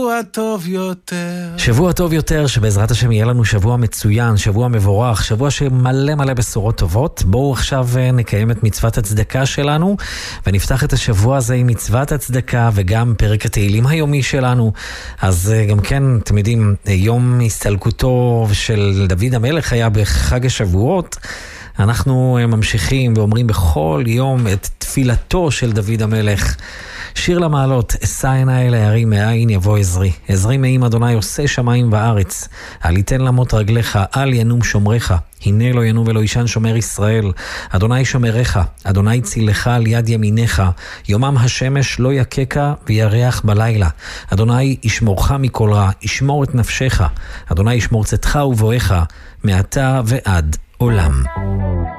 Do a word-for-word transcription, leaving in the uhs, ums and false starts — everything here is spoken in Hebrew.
שבוע טוב יותר. שבוע טוב יותר, שבעזרת השם יהיה לנו שבוע מצוין, שבוע מבורך, שבוע שמלא מלא בשורות טובות. בואו עכשיו נקיים את מצוות הצדקה שלנו, ונפתח את השבוע הזה עם מצוות הצדקה, וגם פרק התהילים היומי שלנו. אז גם כן, אתם יודעים, יום הסתלקותו של דוד המלך היה בחג השבועות. אנחנו ממשיכים ואומרים בכל יום את תפילתו של דוד המלך. שיר למעלות, אשא עיניי אל ההרים, מאין יבוא עזרי. עזרי מעם אדוני עושה שמיים וארץ. אל יתן למות רגליך, אל ינום שומריך. הנה לא ינום ולא ישן שומר ישראל. אדוני שומריך, אדוני צילך על יד ימיניך. יומם השמש לא יקקה וירח בלילה. אדוני ישמורך מכל רע, ישמור את נפשך. אדוני ישמור צאתך ובואך, מעתה ועד עולם.